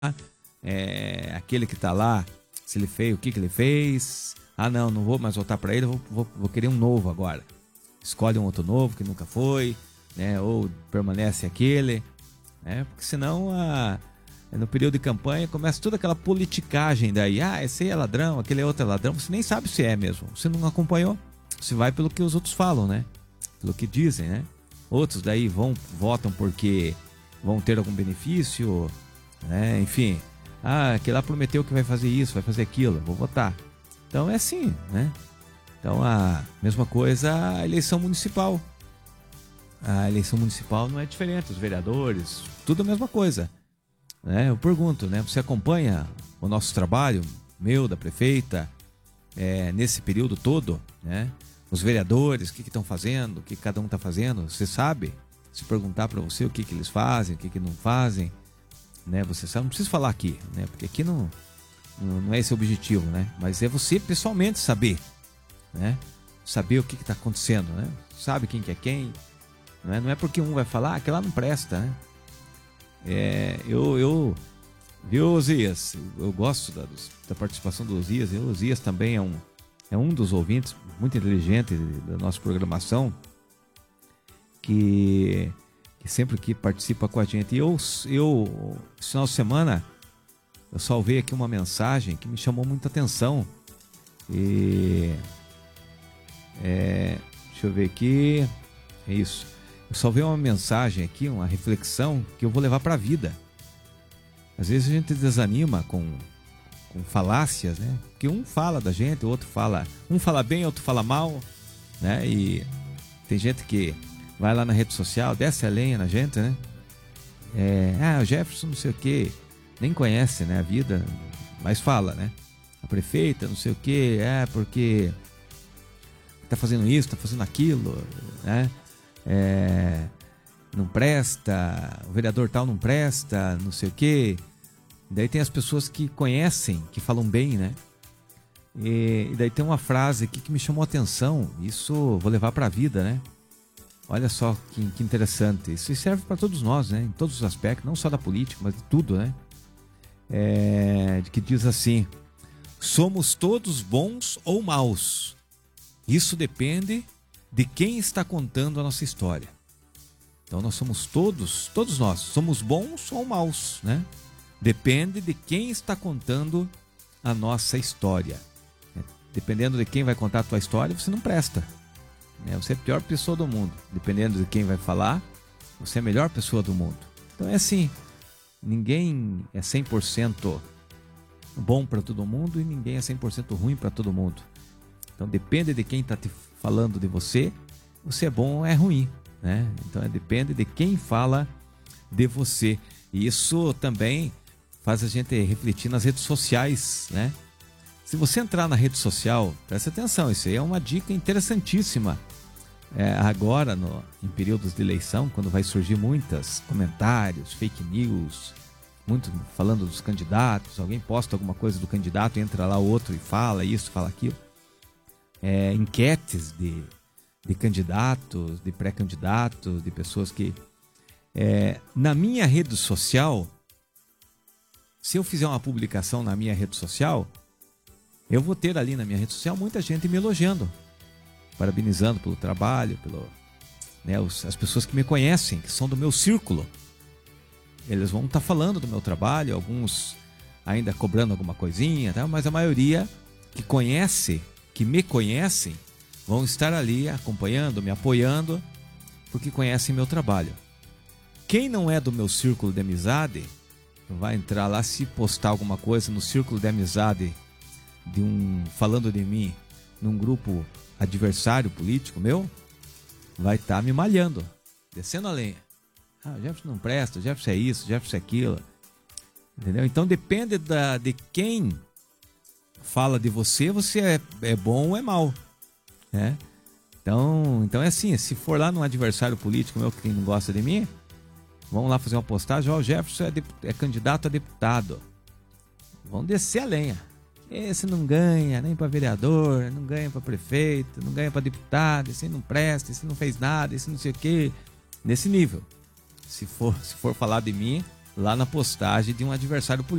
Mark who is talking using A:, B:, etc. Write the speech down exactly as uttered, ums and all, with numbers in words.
A: é, aquele que tá lá, se ele fez, o que que ele fez. Ah, não, não vou mais voltar para ele, vou, vou, vou querer um novo agora. Escolhe um outro novo que nunca foi, né? Ou permanece aquele, né? Porque senão, a, no período de campanha, começa toda aquela politicagem daí. Ah, esse aí é ladrão, aquele é outro é ladrão. Você nem sabe se é mesmo. Você não acompanhou. Você vai pelo que os outros falam, né? Pelo que dizem, né? Outros daí vão, votam porque vão ter algum benefício, né? Enfim. Ah, aquele lá prometeu que vai fazer isso, vai fazer aquilo, vou votar. Então é assim, né? Então a mesma coisa a eleição municipal. A eleição municipal não é diferente, os vereadores, tudo a mesma coisa, né? Eu pergunto, né? Você acompanha o nosso trabalho, meu, da prefeita, é, nesse período todo, né? Os vereadores, o que estão fazendo, o que cada um está fazendo, você sabe? Se perguntar para você o que, que eles fazem, o que, que não fazem, né? Você sabe, não precisa falar aqui, né? Porque aqui não, não, não é esse o objetivo, né? Mas é você pessoalmente saber, né? Saber o que está acontecendo, né? Sabe quem que é quem, não é, não é porque um vai falar, ah, aquele lá não presta, né? É, eu, eu, viu, Osias? Eu, eu gosto da, da participação do Osias. O Osias também é um, é um dos ouvintes muito inteligente da nossa programação, que, que sempre que participa com a gente. E eu, eu, esse final de semana, eu salvei aqui uma mensagem que me chamou muita atenção. E é, deixa eu ver aqui. É isso. Eu salvei uma mensagem aqui, uma reflexão que eu vou levar para a vida. Às vezes a gente desanima com, com falácias, né? Porque um fala da gente, o outro fala... Um fala bem, outro fala mal, né? E tem gente que vai lá na rede social, desce a lenha na gente, né? É, ah, o Jefferson não sei o quê, nem conhece, né, a vida, mas fala, né? A prefeita não sei o quê, é porque tá fazendo isso, tá fazendo aquilo, né? É, não presta, o vereador tal não presta, não sei o quê. Daí tem as pessoas que conhecem, que falam bem, né? E, e daí tem uma frase aqui que me chamou a atenção, isso vou levar para a vida, né? Olha só que, que interessante, isso serve para todos nós, né? Em todos os aspectos, não só da política, mas de tudo, né? É, que diz assim: somos todos bons ou maus, isso depende de quem está contando a nossa história. Então nós somos todos, todos nós, somos bons ou maus, né? Depende de quem está contando a nossa história. Dependendo de quem vai contar a tua história, você não presta. Você é a pior pessoa do mundo. Dependendo de quem vai falar, você é a melhor pessoa do mundo. Então é assim, ninguém é cem por cento bom para todo mundo e ninguém é cem por cento ruim para todo mundo. Então depende de quem está te falando de você, você é bom ou é ruim, né? Então é, depende de quem fala de você. E isso também faz a gente refletir nas redes sociais, né? Se você entrar na rede social, presta atenção, isso aí é uma dica interessantíssima. É, agora, no, em períodos de eleição, quando vai surgir muitos comentários, fake news, muito falando dos candidatos, alguém posta alguma coisa do candidato, entra lá outro e fala isso, fala aquilo. É, enquetes de, de candidatos, de pré-candidatos, de pessoas que... É, na minha rede social, se eu fizer uma publicação na minha rede social, eu vou ter ali na minha rede social muita gente me elogiando, parabenizando pelo trabalho, pelo, né, os, as pessoas que me conhecem, que são do meu círculo. Eles vão estar tá falando do meu trabalho, alguns ainda cobrando alguma coisinha, tá? Mas a maioria que conhece, que me conhecem, vão estar ali acompanhando, me apoiando, porque conhecem meu trabalho. Quem não é do meu círculo de amizade, vai entrar lá, se postar alguma coisa no círculo de amizade de um, falando de mim num grupo adversário político meu, vai estar tá me malhando, descendo a lenha. Ah, o Jefferson não presta, o Jefferson é isso, o Jefferson é aquilo. Entendeu? Então depende da, de quem fala de você, você é, é bom ou é mau, né? Então, então é assim, se for lá num adversário político meu que não gosta de mim, vamos lá fazer uma postagem, ó, o Jefferson é, de, é candidato a deputado. Vamos descer a lenha. Esse não ganha nem para vereador, não ganha para prefeito, não ganha para deputado, esse não presta, esse não fez nada, esse não sei o quê. Nesse nível. Se for, se for falar de mim, lá na postagem de um adversário político.